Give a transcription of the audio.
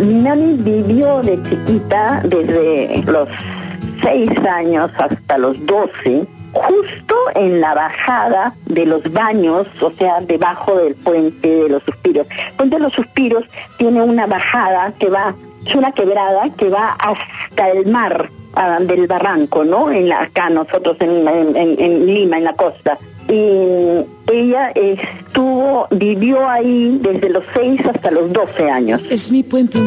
Mi mami vivió de chiquita desde los 6 años hasta los 12, justo en la bajada de los baños, o sea, debajo del puente de los Suspiros. El puente de los Suspiros tiene una bajada que va, es una quebrada que va hasta el mar del barranco, ¿no? Acá nosotros en Lima, en la costa. Y ella vivió ahí desde los 6 hasta los 12 años. Es mi puente.